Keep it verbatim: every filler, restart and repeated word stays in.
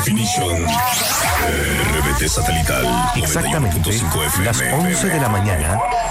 Definition. R B T Satelital. Exactamente las once de la mañana